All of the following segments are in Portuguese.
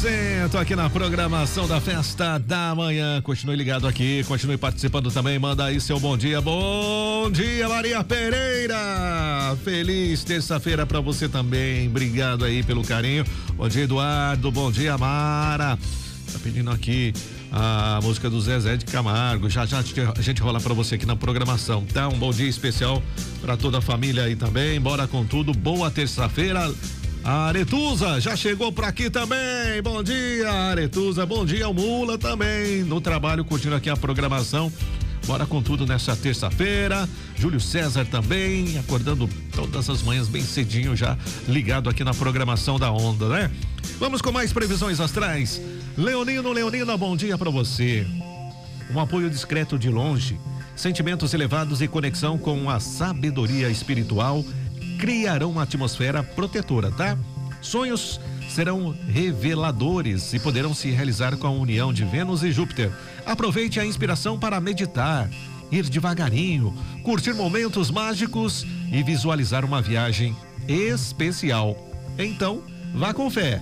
100% aqui na programação da Festa da Manhã. Continue ligado aqui, continue participando também. Manda aí seu bom dia. Bom dia, Maria Pereira. Feliz terça-feira pra você também. Obrigado aí pelo carinho. Bom dia, Eduardo. Bom dia, Mara. Tá pedindo aqui a música do Zezé de Camargo. Já a gente rola pra você aqui na programação, tá? Um bom dia especial pra toda a família aí também. Bora com tudo. Boa terça-feira. A Aretusa já chegou por aqui também. Bom dia, Aretusa. Bom dia, o Mula também. No trabalho, curtindo aqui a programação. Bora com tudo nessa terça-feira. Júlio César também, acordando todas as manhãs bem cedinho, já ligado aqui na programação da Onda, né? Vamos com mais previsões astrais. Leonina, bom dia pra você. Um apoio discreto de longe, sentimentos elevados e conexão com a sabedoria espiritual criarão uma atmosfera protetora, tá? Sonhos serão reveladores e poderão se realizar com a união de Vênus e Júpiter. Aproveite a inspiração para meditar, ir devagarinho, curtir momentos mágicos e visualizar uma viagem especial. Então, vá com fé.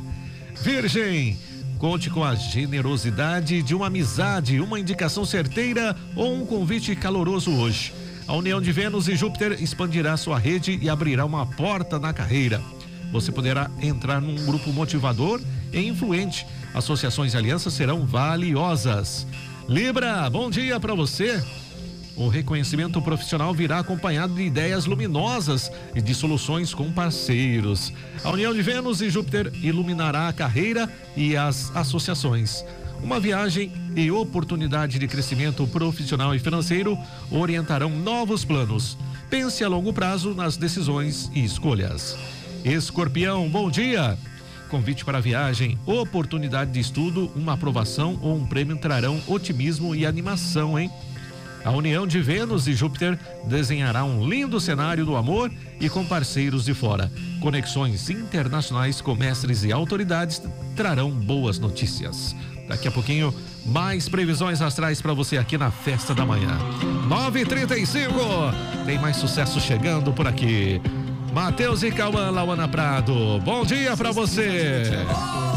Virgem, conte com a generosidade de uma amizade, uma indicação certeira ou um convite caloroso hoje. A união de Vênus e Júpiter expandirá sua rede e abrirá uma porta na carreira. Você poderá entrar num grupo motivador e influente. Associações e alianças serão valiosas. Libra, bom dia para você. O reconhecimento profissional virá acompanhado de ideias luminosas e de soluções com parceiros. A união de Vênus e Júpiter iluminará a carreira e as associações. Uma viagem e oportunidade de crescimento profissional e financeiro orientarão novos planos. Pense a longo prazo nas decisões e escolhas. Escorpião, bom dia. Convite para viagem, oportunidade de estudo, uma aprovação ou um prêmio trarão otimismo e animação, hein? A união de Vênus e Júpiter desenhará um lindo cenário do amor e com parceiros de fora. Conexões internacionais com mestres e autoridades trarão boas notícias. Daqui a pouquinho, mais previsões astrais para você aqui na Festa da Manhã. 9h35, tem mais sucesso chegando por aqui. Matheus e Cauã, Lauana Prado, bom dia para você.